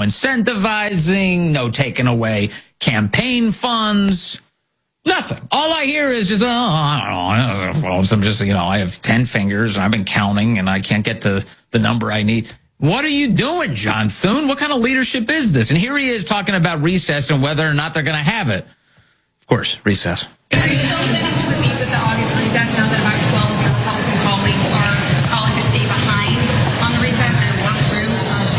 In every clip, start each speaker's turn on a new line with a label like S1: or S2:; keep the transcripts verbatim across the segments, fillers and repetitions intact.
S1: incentivizing, no taking away campaign funds, nothing. All I hear is just, oh, I don't know, I'm just, you know, I have ten fingers, and I've been counting, and I can't get to the number I need. What are you doing, John Thune? What kind of leadership is this? And here he is talking about recess and whether or not they're going to have it. Of course, recess.
S2: Are you still going to proceed with the August recess now that about twelve of your Republican colleagues are calling to stay behind on the recess and work through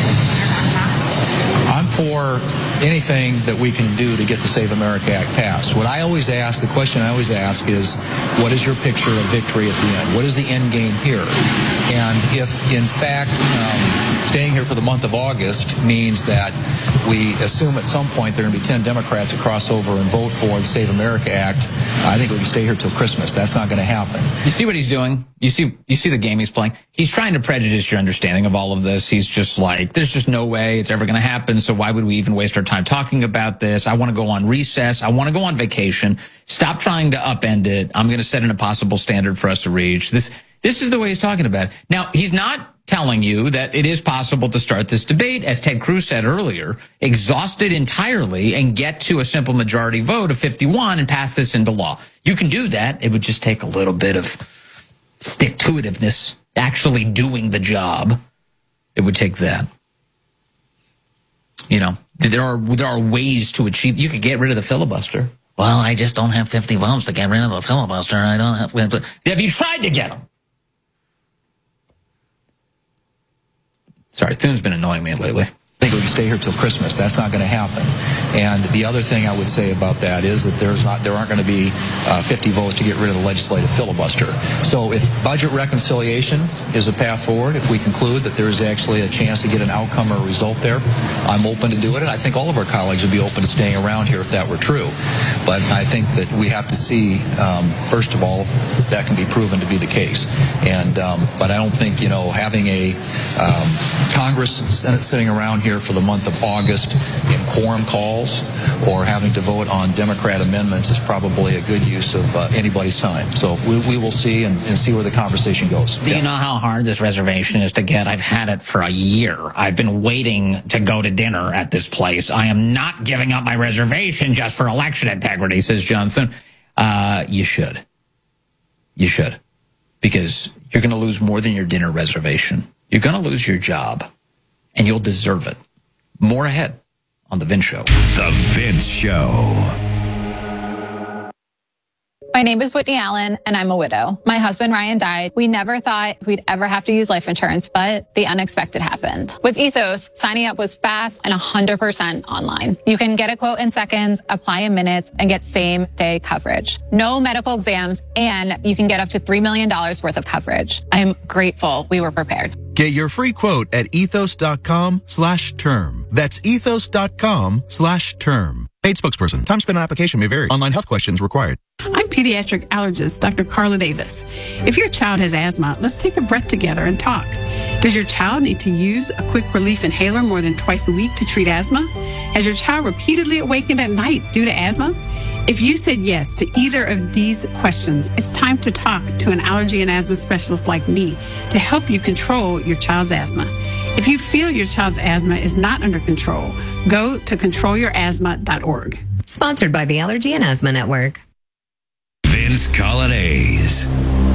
S2: um,
S3: I'm for anything that we can do to get the Save America Act passed. What I always ask, the question I always ask is, what is your picture of victory at the end? What is the end game here? And if, in fact, um, staying here for the month of August means that we assume at some point there are going to be ten Democrats that cross over and vote for the Save America Act, I think we can stay here till Christmas. That's not going to happen.
S1: You see what he's doing? You see, you see the game he's playing? He's trying to prejudice your understanding of all of this. He's just like, there's just no way it's ever going to happen, so why would we even waste our time talking about this? I want to go on recess. I want to go on vacation. Stop trying to upend it. I'm going to set an impossible standard for us to reach. This, this is the way he's talking about it. Now, he's not telling you that it is possible to start this debate, as Ted Cruz said earlier, exhaust it entirely and get to a simple majority vote of fifty-one and pass this into law. You can do that. It would just take a little bit of stick-to-itiveness, actually doing the job. It would take that. You know, there are there are ways to achieve. You could get rid of the filibuster. Well, I just don't have fifty votes to get rid of the filibuster. I don't have. Have you tried to get them? Sorry, Thune's been annoying me lately.
S3: I think we can stay here till Christmas. That's not going to happen. And the other thing I would say about that is that there's not, there aren't going to be uh, fifty votes to get rid of the legislative filibuster. So if budget reconciliation is a path forward, if we conclude that there is actually a chance to get an outcome or a result there, I'm open to do it. And I think all of our colleagues would be open to staying around here if that were true. But I think that we have to see, um, first of all, that can be proven to be the case. And um, but I don't think, you know, having a um, Congress and Senate sitting around here for the month of August in quorum calls or having to vote on Democrat amendments is probably a good use of uh, anybody's time. So we, we will see and, and see where the conversation goes.
S1: Do yeah. you know how hard this reservation is to get? I've had it for a year. I've been waiting to go to dinner at this place. I am not giving up my reservation just for election integrity, says Johnson. Uh, you should. You should. Because you're going to lose more than your dinner reservation. You're going to lose your job. And you'll deserve it. More ahead on The Vince Show.
S4: The Vince Show.
S5: My name is Whitney Allen, and I'm a widow. My husband, Ryan, died. We never thought we'd ever have to use life insurance, but the unexpected happened. With Ethos, signing up was fast and one hundred percent online. You can get a quote in seconds, apply in minutes, and get same-day coverage. No medical exams, and you can get up to three million dollars worth of coverage. I'm grateful we were prepared.
S6: Get your free quote at ethos.com slash term. That's ethos.com slash term. Paid spokesperson. Time spent on application may vary. Online health questions required.
S7: I'm pediatric allergist Doctor Carla Davis. If your child has asthma, let's take a breath together and talk. Does your child need to use a quick relief inhaler more than twice a week to treat asthma? Has your child repeatedly awakened at night due to asthma? If you said yes to either of these questions, it's time to talk to an allergy and asthma specialist like me to help you control your child's asthma. If you feel your child's asthma is not under control, go to control your asthma dot org.
S8: Sponsored by the Allergy and Asthma Network.
S4: Vince Colonnese.